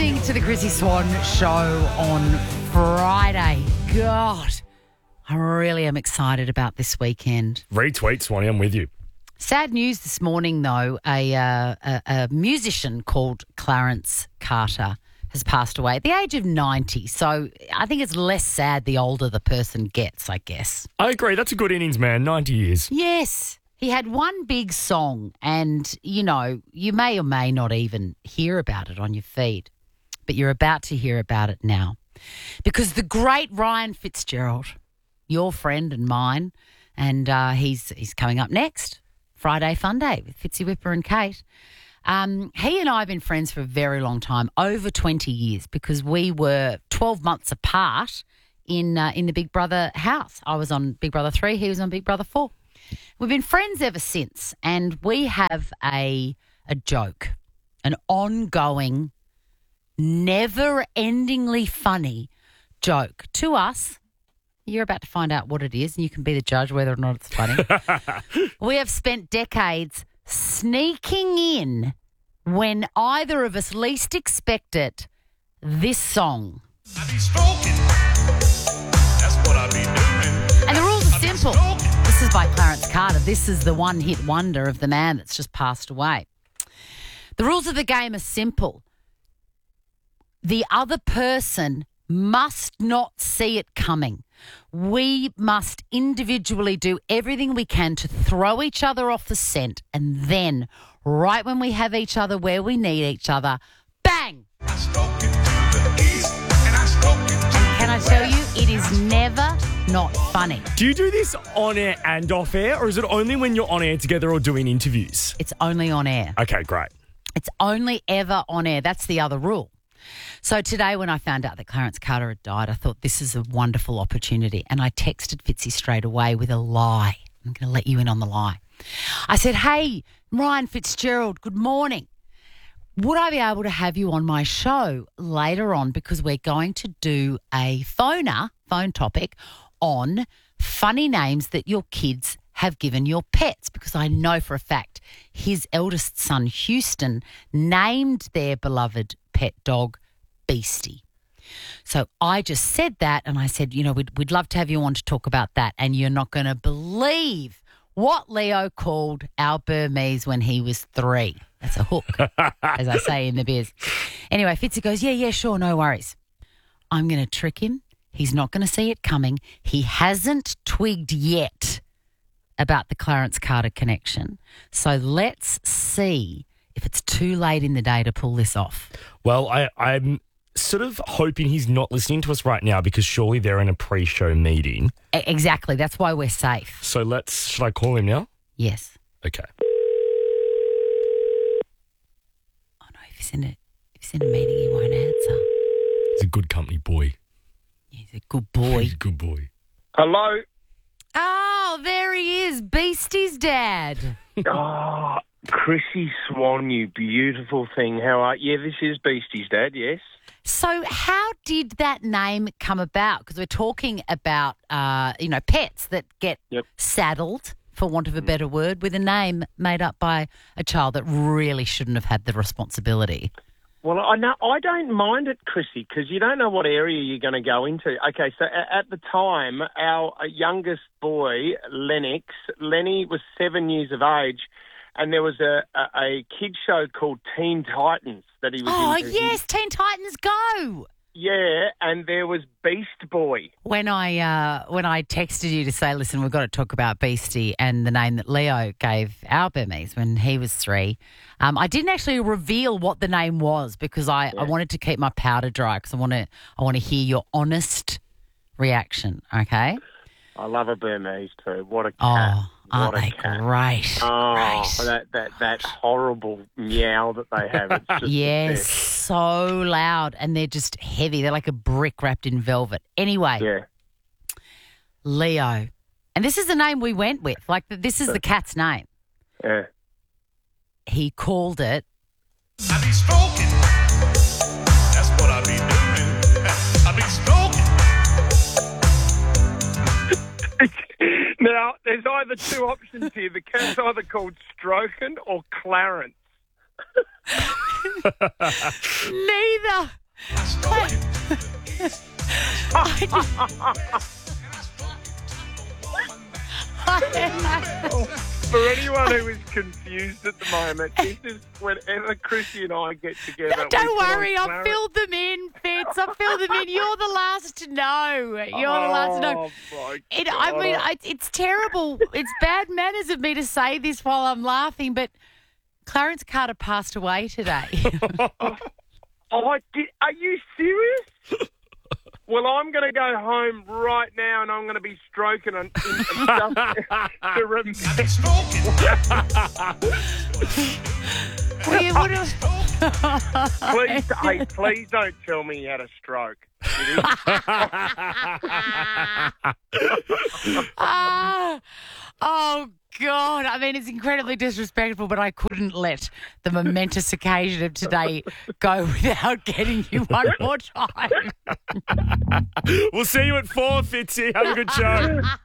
listening to the Chrissy Swan Show on Friday. God, I really am excited about this weekend. Retweet, Swanee, I'm with you. Sad news this morning, though. A musician called Clarence Carter has passed away at the age of 90. So I think it's less sad the older the person gets, I guess. I agree. That's a good innings, man. 90 years. Yes. He had one big song and, you know, you may or may not even hear about it on your feed, but you're about to hear about it now. Because the great Ryan Fitzgerald, your friend and mine, and he's coming up next, Friday Fun Day with Fitzy Whipper and Kate. He and I have been friends for a very long time, over 20 years, because we were 12 months apart in the Big Brother house. I was on Big Brother 3, he was on Big Brother 4. We've been friends ever since, and we have a joke, an ongoing, never-endingly funny joke to us. You're about to find out what it is, and you can be the judge whether or not it's funny. We have spent decades sneaking in when either of us least expect it, this song. I be stroking. That's what I be doing. And the rules are simple. This is by Clarence Carter. This is the one-hit wonder of the man that's just passed away. The rules of the game are simple. The other person must not see it coming. We must individually do everything we can to throw each other off the scent, and then, right when we have each other where we need each other, bang! I stroke it to the east and I stroke it to And can I tell the you, it is never not funny. Do you do this on air and off air, or is it only when you're on air together or doing interviews? It's only on air. Okay, great. It's only ever on air. That's the other rule. So today when I found out that Clarence Carter had died, I thought this is a wonderful opportunity. And I texted Fitzy straight away with a lie. I'm going to let you in on the lie. I said, hey, Ryan Fitzgerald, good morning. Would I be able to have you on my show later on, because we're going to do a phone topic on funny names that your kids have given your pets, because I know for a fact his eldest son, Houston, named their beloved pet dog Beastie. So I just said that, and I said, you know, we'd love to have you on to talk about that, and you're not going to believe what Leo called our Burmese when he was 3. That's a hook, as I say in the biz. Anyway, Fitzy goes, yeah, sure, no worries. I'm going to trick him. He's not going to see it coming. He hasn't twigged yet about the Clarence Carter connection. So let's see if it's too late in the day to pull this off. Well, I'm sort of hoping he's not listening to us right now, because surely they're in a pre-show meeting. Exactly. That's why we're safe. So should I call him now? Yes. Okay. Oh, no, if he's in a meeting, he won't answer. He's a good company boy. He's a good boy. He's a good boy. Hello. Oh, there he is, Beastie's dad. Oh, Chrissy Swan, you beautiful thing. How are you? Yeah, this is Beastie's dad, yes. So how did that name come about? Because we're talking about, pets that get saddled, for want of a better word, with a name made up by a child that really shouldn't have had the responsibility. Well, I don't mind it, Chrissy, because you don't know what area you're going to go into. Okay, so at the time, our youngest boy, Lenny was 7 years of age, and there was a kid show called Teen Titans that he was into. Oh, yes, Teen Titans Go! Yeah, and there was Beast Boy. When I texted you to say, listen, we've got to talk about Beastie and the name that Leo gave our Burmese when he was 3, I didn't actually reveal what the name was, because I wanted to keep my powder dry, because I want to hear your honest reaction. Okay. I love a Burmese too. What a cat! Oh, aren't what a they cat. great? Oh, Great. that horrible meow that they have. It's just Yes, so loud, and they're just heavy. They're like a brick wrapped in velvet. Anyway, yeah. Leo, and this is the name we went with. Like, this is the cat's name. Yeah. He called it. I be stroking. That's what I be doing. I be stroking. Now, there's either two options here. The cat's either called Stroken or Clarence. Neither. For anyone who is confused at the moment, this is whenever Chrissy and I get together. Don't worry, I've filled them in, Fitz. I've filled them in. You're the last to know. You're the last to know. It's terrible. It's bad manners of me to say this while I'm laughing, but Clarence Carter passed away today. Are you serious? Well, I'm going to go home right now and I'm going to be stroking and just to remember. Please don't tell me he had a stroke. Oh, God. I mean, it's incredibly disrespectful, but I couldn't let the momentous occasion of today go without getting you one more time. We'll see you at 4, Fitzy. Have a good show.